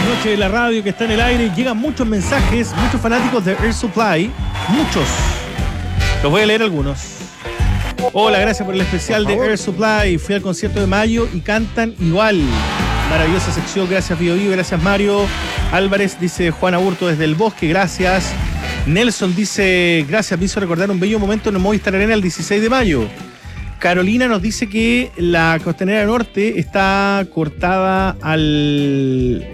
Noche de la radio que está en el aire. Llegan muchos mensajes, muchos fanáticos de Air Supply. Muchos. Los voy a leer algunos. Hola, gracias por el especial de Air Supply. Fui al concierto de mayo y cantan igual. Maravillosa sección, gracias Bio Bio, gracias Mario. Álvarez dice Juan Aburto desde el Bosque, gracias. Nelson dice, gracias, me hizo recordar un bello momento en el Movistar Arena el 16 de mayo. Carolina nos dice que la Costanera Norte está cortada al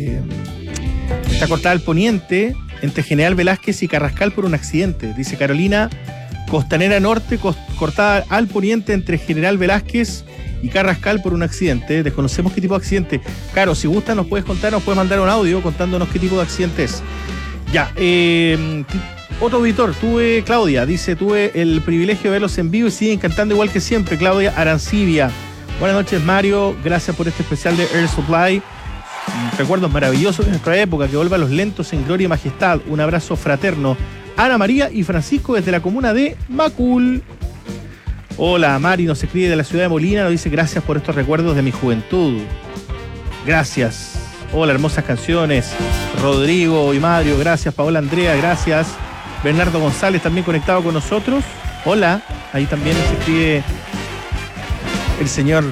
poniente entre General Velázquez y Carrascal por un accidente. Dice Carolina, Costanera Norte cortada al poniente entre General Velázquez y Carrascal por un accidente. Desconocemos qué tipo de accidente. Claro, si gustas nos puedes contar, nos puedes mandar un audio contándonos qué tipo de accidente es. Ya, otro auditor, Claudia, dice, tuve el privilegio de verlos en vivo y siguen cantando igual que siempre. Claudia Arancibia. Buenas noches, Mario. Gracias por este especial de Air Supply. Recuerdos maravillosos de nuestra época, que vuelvan los lentos en gloria y majestad. Un abrazo fraterno. Ana María y Francisco desde la comuna de Macul. Hola, Mari nos escribe de la ciudad de Molina, nos dice gracias por estos recuerdos de mi juventud. Gracias. Hola, hermosas canciones. Rodrigo y Mario, gracias. Paola Andrea, gracias. Bernardo González también conectado con nosotros. Hola, ahí también se escribe el señor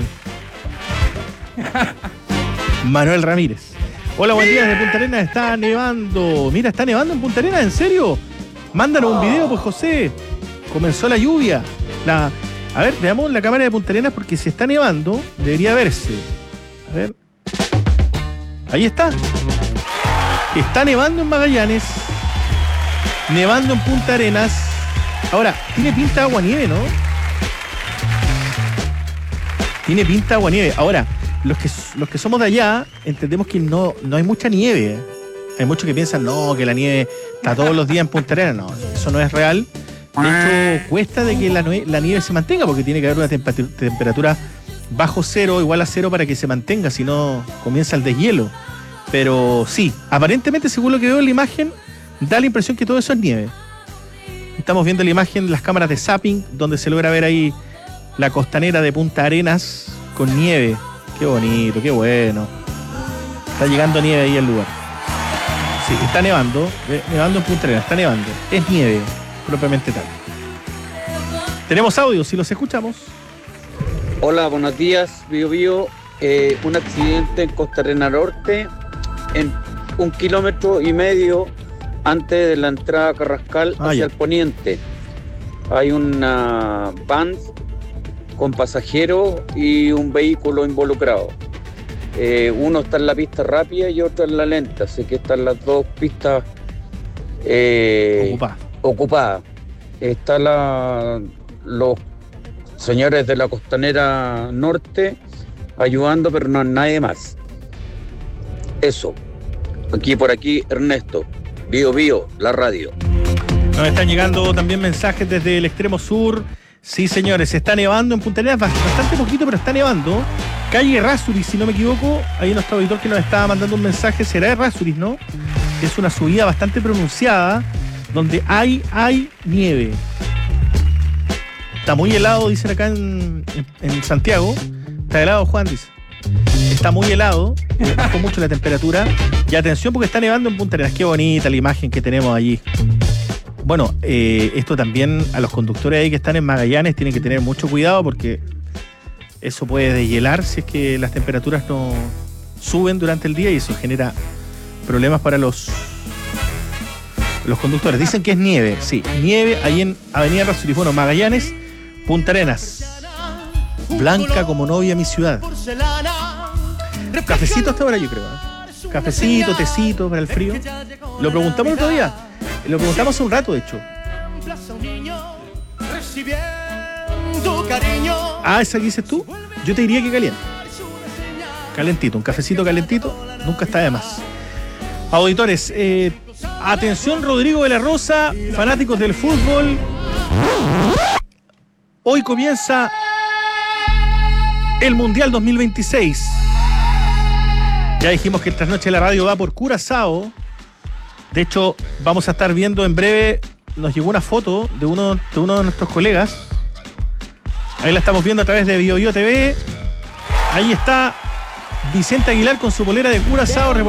Manuel Ramírez. Hola, buen día, desde Punta Arenas está nevando. Mira, está nevando en Punta Arenas, ¿en serio? Mándanos un video, pues José. Comenzó la lluvia. A ver, veamos la cámara de Punta Arenas porque si está nevando, debería verse. A ver. Ahí está. Está nevando en Magallanes. Nevando en Punta Arenas. Ahora, tiene pinta de aguanieve, ¿no? Tiene pinta de aguanieve. Ahora, los que somos de allá, entendemos que no hay mucha nieve. Hay muchos que piensan, no, que la nieve está todos los días en Punta Arenas. No, eso no es real. De hecho, cuesta de que la nieve se mantenga porque tiene que haber una temperatura bajo cero, igual a cero para que se mantenga, si no comienza el deshielo. Pero sí, aparentemente, según lo que veo en la imagen, da la impresión que todo eso es nieve. Estamos viendo la imagen de las cámaras de zapping, donde se logra ver ahí la costanera de Punta Arenas con nieve. Qué bonito, qué bueno. Está llegando nieve ahí al lugar. Sí, está nevando en Punta Arenas, está nevando. Es nieve, propiamente tal. Tenemos audio, si los escuchamos. Hola, buenos días, Bio Bio. Un accidente en Costa Arena Norte, en 1,5 kilómetros antes de la entrada a Carrascal hacia el poniente. Hay una van con pasajeros y un vehículo involucrado. Uno está en la pista rápida y otro en la lenta, así que están las dos pistas ocupadas. Están los señores de la Costanera Norte ayudando, pero no hay nadie más. Eso. Por aquí, Ernesto. Bio Bio, la radio. Nos están llegando también mensajes desde el extremo sur. Sí, señores, está nevando en Punta Arenas, bastante poquito, pero está nevando. Calle Errázuriz, si no me equivoco, hay nuestro auditor que nos estaba mandando un mensaje, será Errázuriz, ¿no? Es una subida bastante pronunciada, donde hay nieve. Está muy helado, dicen acá en Santiago. Está helado, Juan, dice. Está muy helado, bajó mucho la temperatura. Y atención porque está nevando en Punta Arenas. Qué bonita la imagen que tenemos allí. Bueno, esto también a los conductores ahí que están en Magallanes tienen que tener mucho cuidado porque eso puede deshielar si es que las temperaturas no suben durante el día y eso genera problemas para los conductores. Dicen que es nieve, sí, nieve ahí en Avenida Errázuriz. Bueno, Magallanes, Punta Arenas. Blanca como novia mi ciudad. Cafecito hasta ahora, yo creo. Cafecito, tecito para el frío. Lo preguntamos el otro día. Lo preguntamos hace un rato, de hecho. Ah, ¿esa que dices tú? Yo te diría que caliente. Calentito, un cafecito calentito nunca está de más. Auditores, atención, Rodrigo de la Rosa, fanáticos del fútbol. Hoy comienza el Mundial 2026. Ya dijimos que el Trasnoche de la Radio va por Curazao. De hecho, vamos a estar viendo en breve. Nos llegó una foto de uno de nuestros colegas. Ahí la estamos viendo a través de Bio Bio TV. Ahí está Vicente Aguilar con su polera de Curazao.